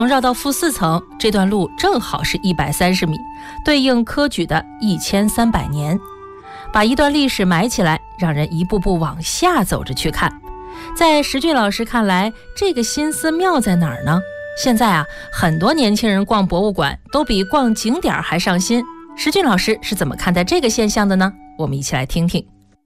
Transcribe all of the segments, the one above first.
绕到负4层，这段路正好是130米，对应科举的1300年。把一段历史埋起来，让人一步步往下走着去看。在石俊老师看来，这个心思妙在哪儿呢？现在很多年轻人逛博物馆都比逛景点还上心。石俊老师是怎么看待这个现象的呢？我们一起来听听。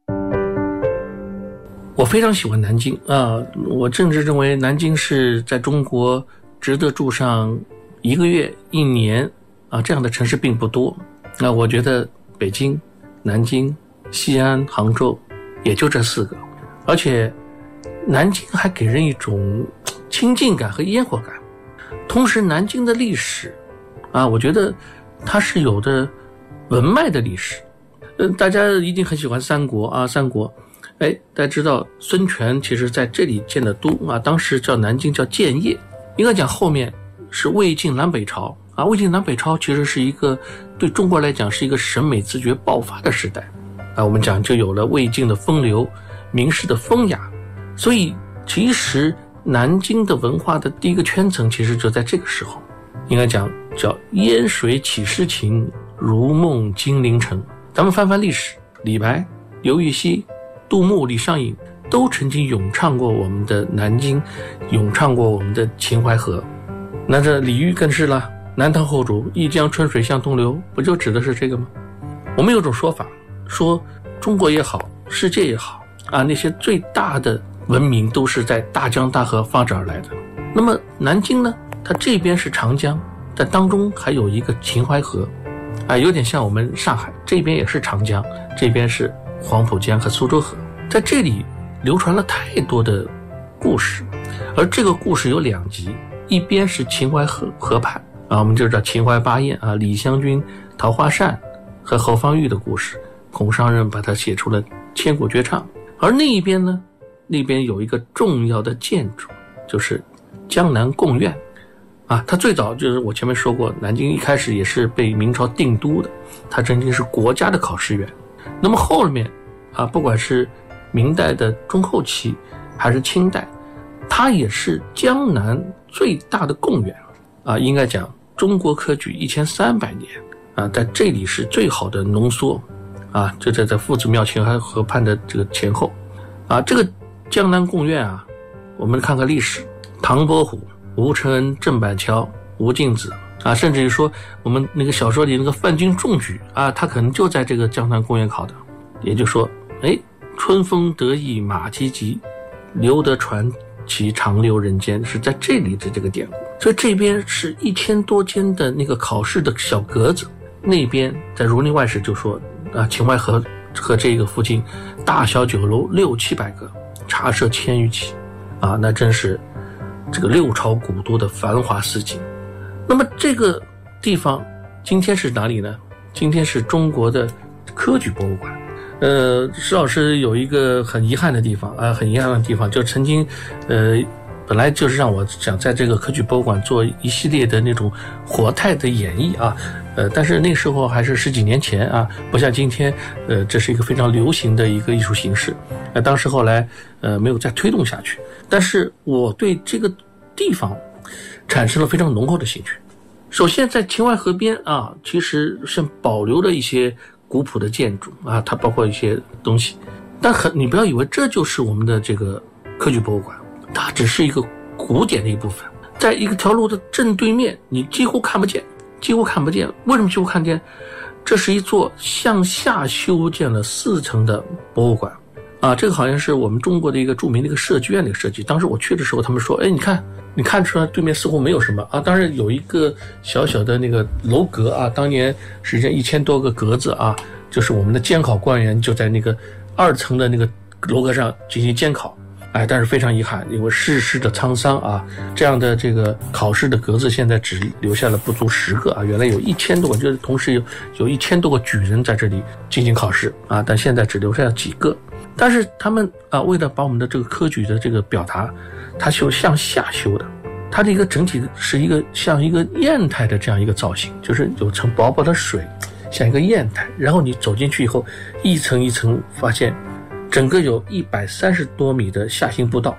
我非常喜欢南京我甚至认为南京是在中国值得住上1个月、1年这样的城市并不多。我觉得北京、南京、西安、杭州也就这4个，而且南京还给人一种亲近感和烟火感。同时南京的历史我觉得它是有的文脉的历史。大家一定很喜欢三国三国大家知道孙权其实在这里建的都当时叫南京叫建业。应该讲后面是魏晋南北朝魏晋南北朝其实是一个对中国来讲是一个审美自觉爆发的时代我们讲就有了魏晋的风流，名士的风雅。所以其实南京的文化的第一个圈层其实就在这个时候，应该讲叫烟水起诗情，如梦金陵城。咱们翻翻历史，李白、刘禹锡、杜牧、李商隐都曾经咏唱过我们的南京，咏唱过我们的秦淮河。那这李煜更是了，南唐后主一江春水向东流，不就指的是这个吗？我们有种说法，说中国也好，世界也好那些最大的文明都是在大江大河发展而来的。那么南京呢，它这边是长江，但当中还有一个秦淮河有点像我们上海这边也是长江，这边是黄浦江和苏州河。在这里流传了太多的故事，而这个故事有2集，一边是秦淮河畔我们就知道秦淮八艳李香君、桃花扇和侯方域的故事，孔尚任把它写出了千古绝唱。而那一边呢，那边有一个重要的建筑，就是江南贡院它最早就是我前面说过，南京一开始也是被明朝定都的，它曾经是国家的考试院。那么后面不管是明代的中后期还是清代，它也是江南最大的贡院应该讲中国科举1300年在这里是最好的浓缩就在夫子庙秦淮河畔的这个前后这个江南贡院我们看看历史，唐伯虎、吴承恩、郑板桥、吴敬梓甚至于说我们那个小说里那个范进中举他可能就在这个江南贡院考的。也就是说春风得意马蹄疾，留得传奇长留人间，是在这里的这个典故。所以这边是1000多间的那个考试的小格子，那边在《儒林外史》就说秦淮河和这个附近大小酒楼600-700个，茶社1000余起那真是这个6朝古都的繁华似锦。那么这个地方今天是哪里呢？今天是中国的科举博物馆。石老师有一个很遗憾的地方就曾经本来就是让我想在这个科举博物馆做一系列的那种活态的演绎但是那时候还是10几年前不像今天这是一个非常流行的一个艺术形式当时后来没有再推动下去。但是我对这个地方产生了非常浓厚的兴趣。首先在秦淮河边其实是保留了一些古朴的建筑它包括一些东西，但你不要以为这就是我们的这个科举博物馆，它只是一个古典的一部分。在一条路的正对面你几乎看不见。为什么几乎看不见？这是一座向下修建了4层的博物馆这个好像是我们中国的一个著名的一个设计院的一个设计。当时我去的时候他们说你看出来对面似乎没有什么当然有一个小小的那个楼阁当年实际上1000多个格子就是我们的监考官员就在那个2层的那个楼阁上进行监考但是非常遗憾，因为世事的沧桑这样的这个考试的格子现在只留下了不足10个原来有1000多个，就是同时有1000多个举人在这里进行考试但现在只留下了几个。但是他们为了把我们的这个科举的这个表达，它就向下修的，它的一个整体是一个像一个砚台的这样一个造型，就是有层薄薄的水像一个砚台，然后你走进去以后一层一层发现整个有130多米的下行步道，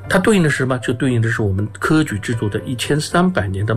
它对应的是什么？就对应的是我们科举制度的1300年的